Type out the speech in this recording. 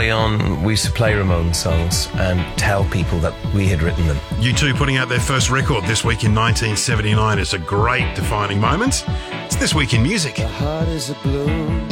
early on, we used to play Ramones songs and tell people that we had written them. U2 putting out their first record this week in 1979. It's a great defining moment. It's This Week in Music. The heart is a balloon